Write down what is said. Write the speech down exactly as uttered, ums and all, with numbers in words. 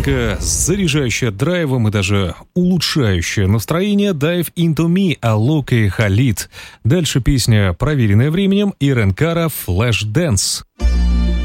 музыка, заряжающая драйвом и даже улучшающая настроение Dive Into Me Алока и Халид. Дальше песня, проверенная временем, Ирен Кара «Flash Dance».